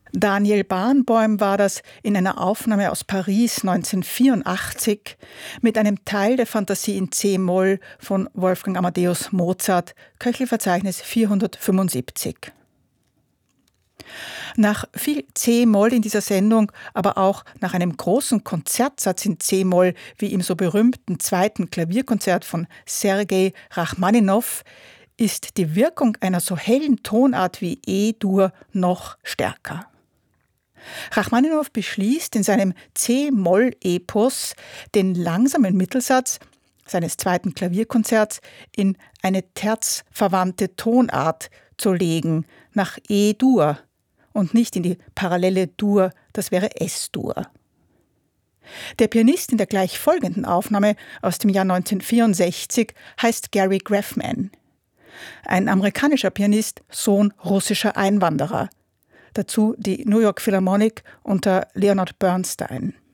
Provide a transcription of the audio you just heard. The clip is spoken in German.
Daniel Barenboim war das in einer Aufnahme aus Paris 1984 mit einem Teil der Fantasie in C-Moll von Wolfgang Amadeus Mozart, Köchelverzeichnis 475. Nach viel C-Moll in dieser Sendung, aber auch nach einem großen Konzertsatz in C-Moll wie im so berühmten zweiten Klavierkonzert von Sergei Rachmaninow, ist die Wirkung einer so hellen Tonart wie E-Dur noch stärker. Rachmaninow beschließt in seinem C-Moll-Epos, den langsamen Mittelsatz seines zweiten Klavierkonzerts in eine terzverwandte Tonart zu legen, nach E-Dur und nicht in die parallele Dur, das wäre S-Dur. Der Pianist in der gleich folgenden Aufnahme aus dem Jahr 1964 heißt Gary Graffman. Ein amerikanischer Pianist, Sohn russischer Einwanderer. Dazu die New York Philharmonic unter Leonard Bernstein.